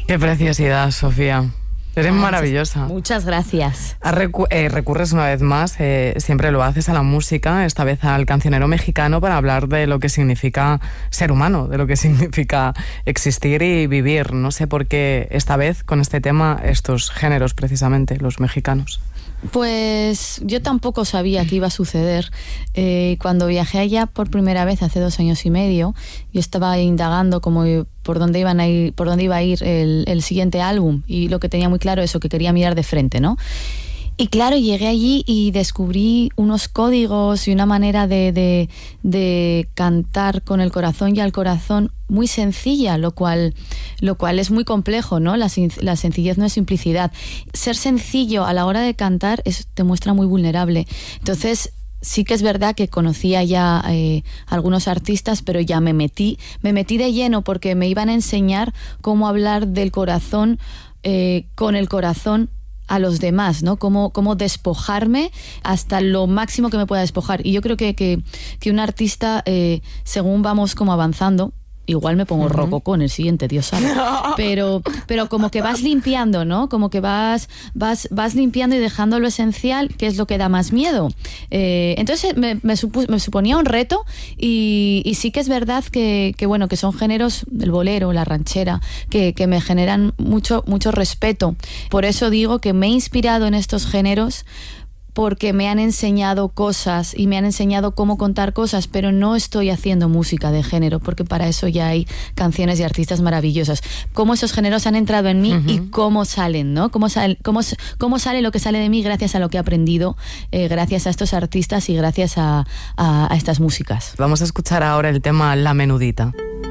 Qué preciosidad, Sofía. Eres maravillosa. Muchas gracias. Recurres una vez más, siempre lo haces, a la música, esta vez al cancionero mexicano, para hablar de lo que significa ser humano, de lo que significa existir y vivir. No sé por qué esta vez con este tema, estos géneros precisamente, los mexicanos. Pues yo tampoco sabía que iba a suceder. Cuando viajé allá por primera vez hace 2 años y medio, yo estaba indagando como por dónde iba a ir el siguiente álbum, y lo que tenía muy claro es eso, que quería mirar de frente, ¿no? Y claro, llegué allí y descubrí unos códigos y una manera de cantar con el corazón y al corazón muy sencilla, lo cual es muy complejo, ¿no? La sencillez no es simplicidad. Ser sencillo a la hora de cantar te muestra muy vulnerable. Entonces, sí que es verdad que conocía ya algunos artistas, pero ya me metí de lleno, porque me iban a enseñar cómo hablar del corazón con el corazón a los demás, ¿no? Cómo despojarme hasta lo máximo que me pueda despojar. Y yo creo que un artista, según vamos como avanzando, igual me pongo rococó en el siguiente, Dios sabe. Pero como que vas limpiando, ¿no? Como que vas limpiando y dejando lo esencial, que es lo que da más miedo. Entonces me suponía un reto, y sí que es verdad que son géneros, el bolero, la ranchera, que me generan mucho respeto. Por eso digo que me he inspirado en estos géneros, porque me han enseñado cosas y me han enseñado cómo contar cosas, pero no estoy haciendo música de género, porque para eso ya hay canciones y artistas maravillosos. Cómo esos géneros han entrado en mí y cómo salen, ¿no? Cómo sale lo que sale de mí gracias a lo que he aprendido, gracias a estos artistas y gracias a estas músicas. Vamos a escuchar ahora el tema La Menudita.